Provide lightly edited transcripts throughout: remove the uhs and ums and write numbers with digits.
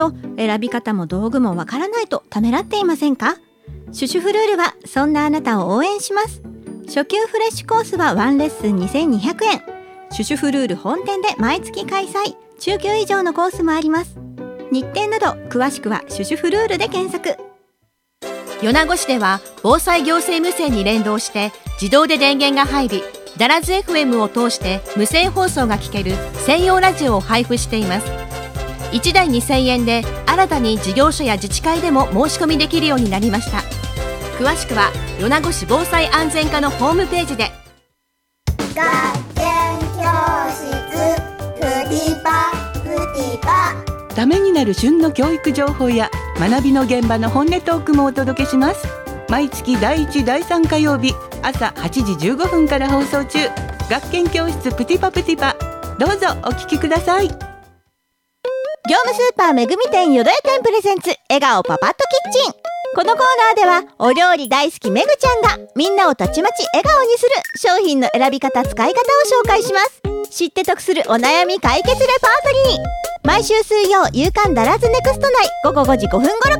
選び方も道具もわからないとためらっていませんか？シュシュフルールはそんなあなたを応援します。初級フレッシュコースは1レッスン2200円。シュシュフルール本店で毎月開催。中級以上のコースもあります。日程など詳しくはシュシュフルールで検索。 米子市では防災行政無線に連動して自動で電源が入り、ダラズ FM を通して無線放送が聞ける専用ラジオを配布しています。1台2000円で新たに事業所や自治会でも申し込みできるようになりました。詳しくは米子市防災安全課のホームページで。 学研教室プティパプティパ、 ためになる旬の教育情報や学びの現場の本音トークもお届けします。毎月第1第3火曜日朝8時15分から放送中。学研教室プティパプティパ、どうぞお聞きください。 業務スーパーめぐみ店よどや店プレゼンツ笑顔パパッとキッチン。このコーナーではお料理大好きめぐちゃんがみんなをたちまち笑顔にする商品の選び方使い方を紹介します。知って得するお悩み解決レパートリー。毎週水曜夕刊ダラズネクスト内午後5時5分頃から。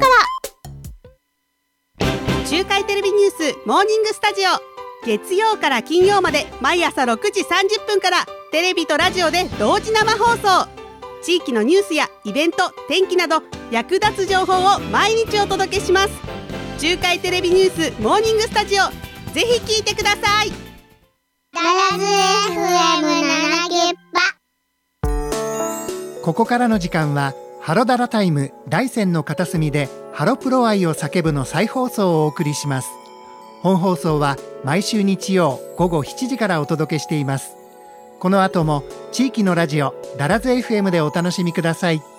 中海テレビニュースモーニングスタジオ、月曜から金曜まで毎朝6時30分からテレビとラジオで同時生放送。地域のニュースやイベント、天気など役立つ情報を毎日お届けします。中海テレビニュースモーニングスタジオ、ぜひ聞いてください。 ダラズ FM7 ゲッパ。 ここからの時間はハロダラタイム大山の片隅でハロプロ愛を叫ぶの再放送をお送りします。本放送は毎週日曜午後7時からお届けしています。この後も地域のラジオダラズ FM でお楽しみください。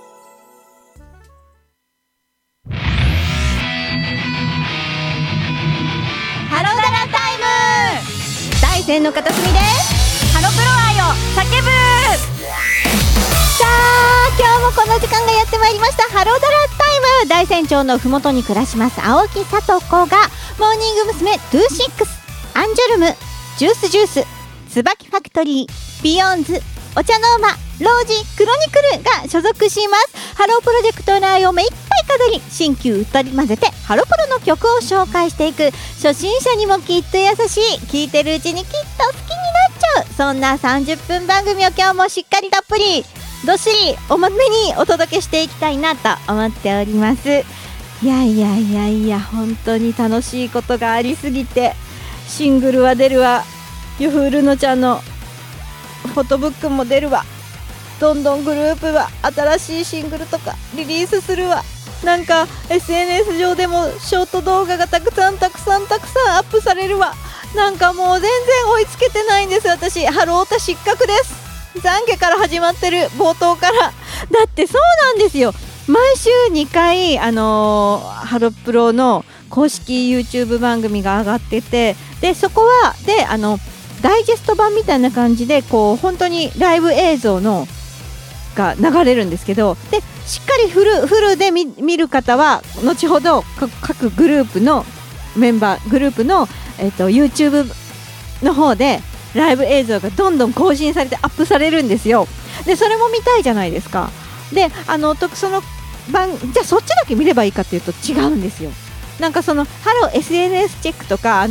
ハロダラタイム、大山の片隅でハロプロ愛を叫ぶ。さあ今日もこの時間がやってまいりました。ハロダラタイム、大山町のふもとに暮らします青木さと子がモーニング娘。26、アンジュルム、ジュース、椿ファクトリー、ビヨーンズ、お茶の間、ロージ、クロニクルが所属します。ハロープロジェクト内を目いっぱい飾り、新旧うっとり混ぜてハロプロの曲を紹介していく。初心者にもきっと優しい、聴いてるうちにきっと好きになっちゃう、そんな30分番組を今日もしっかりたっぷりどっしりおまめにお届けしていきたいなと思っております。いや本当に楽しいことがありすぎて、シングルは出るわ、ゆふるのちゃんのフォトブックも出るわ、どんどんグループは新しいシングルとかリリースするわ。なんか SNS 上でもショート動画がたくさんアップされるわ。なんかもう全然追いつけてないんです。私ハロータ失格です。懺悔から始まってる、冒頭から。だってそうなんですよ、毎週2回ハロプロの公式 YouTube 番組が上がってて、でそこはでダイジェスト版みたいな感じでこう本当にライブ映像のが流れるんですけど、でしっかりフルで 見る方は後ほど各グループのメンバーグループの、YouTube の方でライブ映像がどんどん更新されてアップされるんですよ。でそれも見たいじゃないですか。でそのじゃあそっちだけ見ればいいかっていうと違うんですよ。なんかそのハロー SNS チェックとか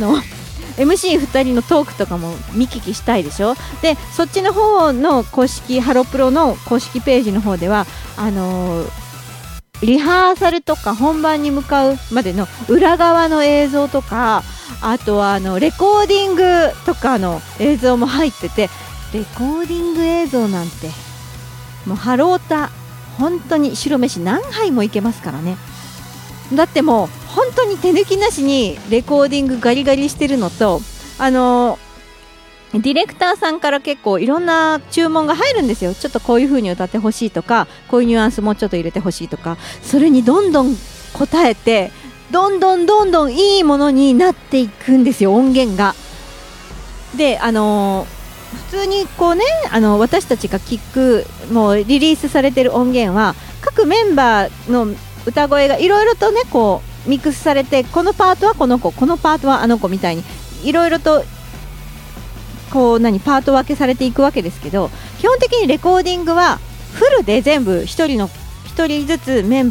MC2 人のトークとかも見聞きしたいでしょ。でそっちの方の公式ハロプロの公式ページの方ではリハーサルとか本番に向かうまでの裏側の映像とか、あとはレコーディングとかの映像も入ってて、レコーディング映像なんてもうハロータ本当に白飯何杯もいけますからね。だってもう本当に手抜きなしにレコーディングガリガリしてるのと、ディレクターさんから結構いろんな注文が入るんですよ。ちょっとこういう風に歌ってほしいとか、こういうニュアンスもうちょっと入れてほしいとか、それにどんどん答えてどんどんいいものになっていくんですよ、音源が。で普通にこうね私たちが聞くもうリリースされてる音源は各メンバーの歌声がいろいろとねこうミックスされて、このパートはこの子、このパートはあの子みたいにいろいろとこうパート分けされていくわけですけど、基本的にレコーディングはフルで全部一人一人ずつメン